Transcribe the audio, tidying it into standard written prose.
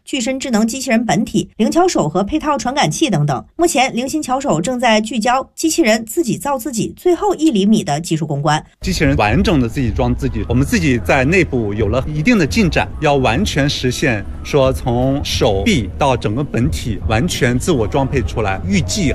具身智能机器人本体、灵巧手和配套传感器等等。目前，灵心巧手正在聚焦机器人自己造自己最后1厘米的技术攻关。 机器人完整的自己装自己，我们自己在内部有了一定的进展，要完全实现说从手臂到整个本体完全自我装配出来，预计